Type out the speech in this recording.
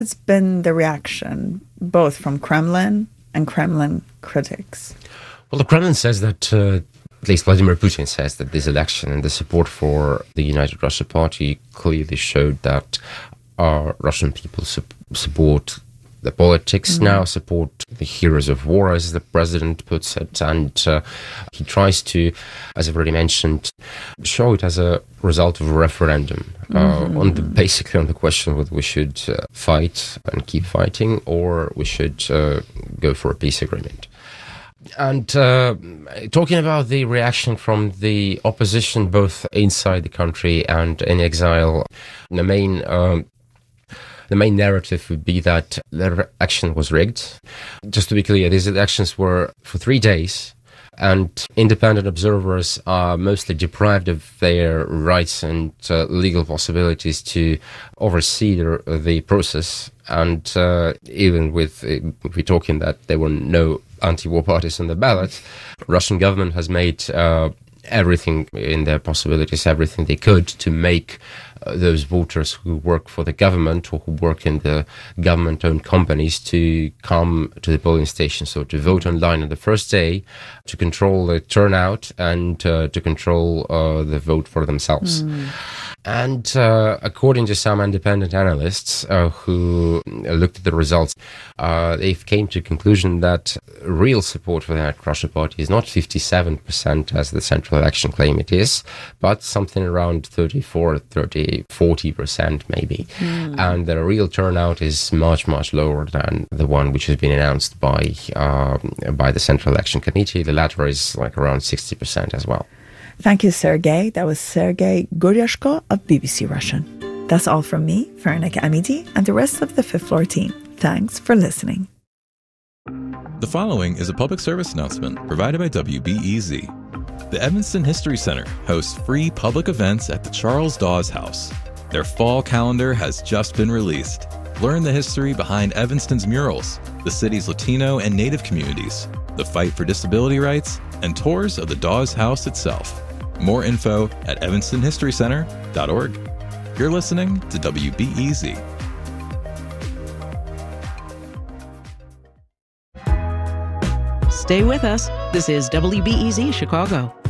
It's been the reaction both from Kremlin and Kremlin critics? Well, the Kremlin says that, at least Vladimir Putin says that this election and the support for the United Russia Party clearly showed that Russian people support the politics now, support the heroes of war, as the president puts it, and he tries to, as I've already mentioned, show it as a result of a referendum basically on the question whether we should fight and keep fighting or we should go for a peace agreement. And talking about the reaction from the opposition, both inside the country and in exile, the main narrative would be that the election was rigged. Just to be clear, these elections were for 3 days, and independent observers are mostly deprived of their rights and legal possibilities to oversee the process. And even with, if we're talking that there were no anti-war parties on the ballot, Russian government has made everything in their possibilities, everything they could to make those voters who work for the government or who work in the government-owned companies to come to the polling station, so to vote online on the first day, to control the turnout and to control the vote for themselves. And according to some independent analysts who looked at the results, they came to the conclusion that real support for the United Russia Party is not 57% as the Central Election claim it is, but something around 40% maybe. And the real turnout is much, much lower than the one which has been announced by the Central Election Committee. The latter is like around 60% as well. Thank you, Sergei. That was Sergei Guryashko of BBC Russian. That's all from me, Farnak Amidi, and the rest of the Fifth Floor team. Thanks for listening. The following is a public service announcement provided by WBEZ. The Evanston History Center hosts free public events at the Charles Dawes House. Their fall calendar has just been released. Learn the history behind Evanston's murals, the city's Latino and Native communities, the fight for disability rights, and tours of the Dawes House itself. More info at evanstonhistorycenter.org. You're listening to WBEZ. Stay with us. This is WBEZ Chicago.